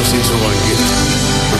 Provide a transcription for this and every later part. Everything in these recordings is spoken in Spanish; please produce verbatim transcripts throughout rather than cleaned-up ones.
sin su banqueta.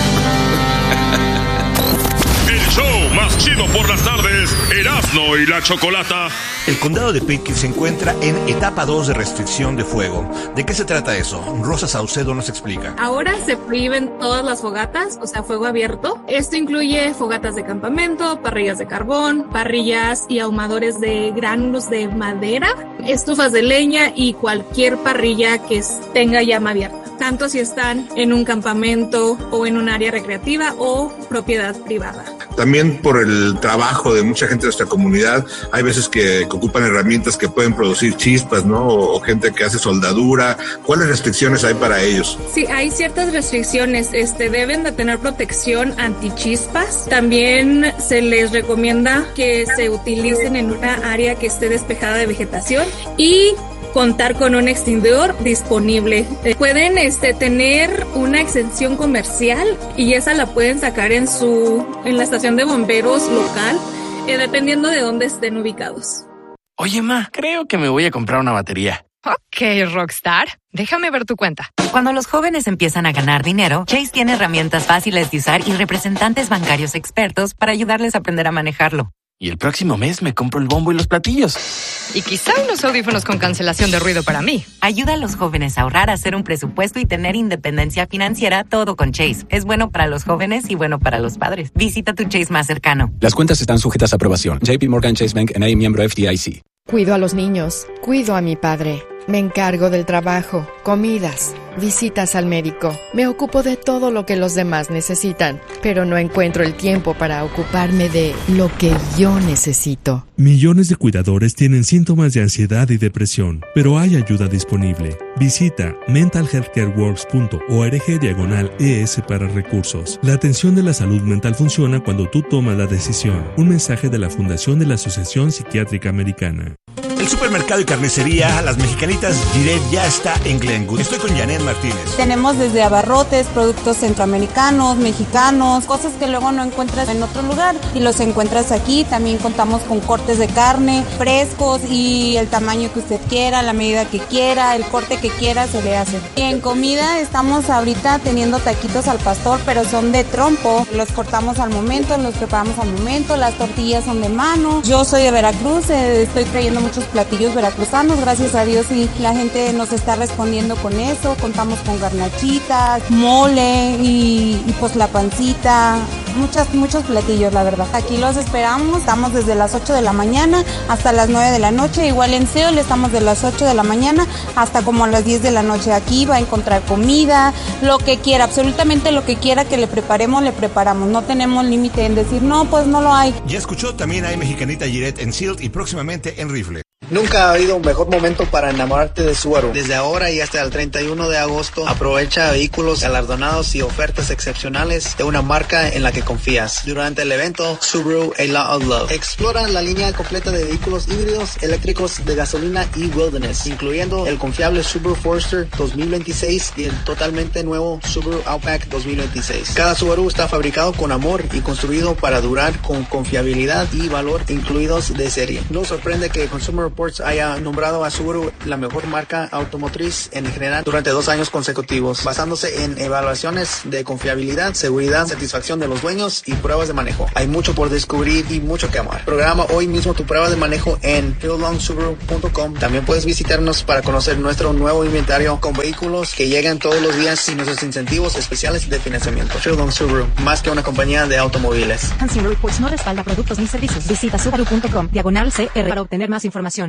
El show más chido por las tardes, Erasmo y la Chocolata. El condado de Pitkin se encuentra en etapa dos de restricción de fuego. ¿De qué se trata eso? Rosa Saucedo nos explica. Ahora se prohíben todas las fogatas, o sea, fuego abierto. Esto incluye fogatas de campamento, parrillas de carbón, parrillas y ahumadores de gránulos de madera, estufas de leña y cualquier parrilla que tenga llama abierta, tanto si están en un campamento o en un área recreativa o propiedad privada. También por el trabajo de mucha gente de nuestra comunidad, hay veces que, que ocupan herramientas que pueden producir chispas, ¿no? O, o gente que hace soldadura. ¿Cuáles restricciones hay para ellos? Sí, hay ciertas restricciones. Este, deben de tener protección antichispas. También se les recomienda que se utilicen en una área que esté despejada de vegetación y contar con un extinguidor disponible. Eh, pueden este, tener una exención comercial y esa la pueden sacar en su en la estación de bomberos local, eh, dependiendo de dónde estén ubicados. Oye, ma, creo que me voy a comprar una batería. Ok, Rockstar, déjame ver tu cuenta. Cuando los jóvenes empiezan a ganar dinero, Chase tiene herramientas fáciles de usar y representantes bancarios expertos para ayudarles a aprender a manejarlo. Y el próximo mes me compro el bombo y los platillos. Y quizá unos audífonos con cancelación de ruido para mí. Ayuda a los jóvenes a ahorrar, hacer un presupuesto y tener independencia financiera, todo con Chase. Es bueno para los jóvenes y bueno para los padres. Visita tu Chase más cercano. Las cuentas están sujetas a aprobación. J P Morgan Chase Bank N A miembro F D I C. Cuido a los niños, cuido a mi padre. Me encargo del trabajo, comidas, visitas al médico. Me ocupo de todo lo que los demás necesitan, pero no encuentro el tiempo para ocuparme de lo que yo necesito. Millones de cuidadores tienen síntomas de ansiedad y depresión, pero hay ayuda disponible. Visita mental health care works punto org diagonal E S para recursos. La atención de la salud mental funciona cuando tú tomas la decisión. Un mensaje de la Fundación de la Asociación Psiquiátrica Americana. El supermercado y carnicería Las Mexicanitas Giret ya está en Glenwood. Estoy con Janet Martínez. Tenemos desde abarrotes, productos centroamericanos, mexicanos, cosas que luego no encuentras en otro lugar y los encuentras aquí. También contamos con cortes de carne frescos y el tamaño que usted quiera, la medida que quiera, el corte que quiera se le hace. Y en comida estamos ahorita teniendo taquitos al pastor, pero son de trompo. Los cortamos al momento, los preparamos al momento, las tortillas son de mano. Yo soy de Veracruz, eh, estoy trayendo muchos platillos veracruzanos, gracias a Dios, y la gente nos está respondiendo con eso. Contamos con garnachitas, mole y, y pues la pancita, muchas, muchos platillos, la verdad. Aquí los esperamos, estamos desde las ocho de la mañana hasta las nueve de la noche, igual en Seol estamos de las ocho de la mañana hasta como a las diez de la noche. Aquí va a encontrar comida, lo que quiera, absolutamente lo que quiera que le preparemos, le preparamos. No tenemos límite en decir, no, pues no lo hay. Ya escuchó, también hay Mexicanita Giret en Silt y próximamente en Rifle. Nunca ha habido un mejor momento para enamorarte de Subaru. Desde ahora y hasta el treinta y uno de agosto, aprovecha vehículos galardonados y ofertas excepcionales de una marca en la que confías. Durante el evento Subaru A Lot of Love, explora la línea completa de vehículos híbridos, eléctricos, de gasolina y wilderness, incluyendo el confiable Subaru Forester dos mil veintiséis y el totalmente nuevo Subaru Outback dos mil veintiséis. Cada Subaru está fabricado con amor y construido para durar con confiabilidad y valor incluidos de serie. No sorprende que Consumer Reports haya nombrado a Subaru la mejor marca automotriz en general durante dos años consecutivos, basándose en evaluaciones de confiabilidad, seguridad, satisfacción de los dueños y pruebas de manejo. Hay mucho por descubrir y mucho que amar. Programa hoy mismo tu prueba de manejo en fieldlong subaru punto com. También puedes visitarnos para conocer nuestro nuevo inventario con vehículos que llegan todos los días y nuestros incentivos especiales de financiamiento. Fieldlong Subaru, más que una compañía de automóviles. Consumer Reports no respalda productos ni servicios. Visita subaru punto com diagonal C R para obtener más información.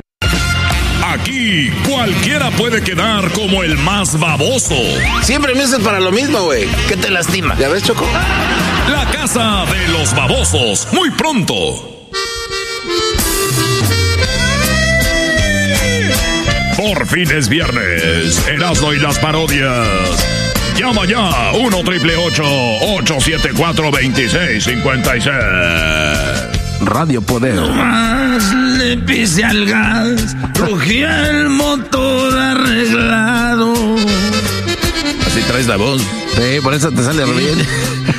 Aquí cualquiera puede quedar como el más baboso. Siempre me haces para lo mismo, güey. ¿Qué te lastima? ¿Ya ves, Choco? La casa de los babosos, muy pronto. Por fin es viernes. Erasmo y las parodias. Llama ya. uno triple ocho ocho siete cuatro dos seis cinco seis. Radio Poder. Más le pise al gas, rugía el motor arreglado. Así traes la voz. Sí, por eso te sale bien.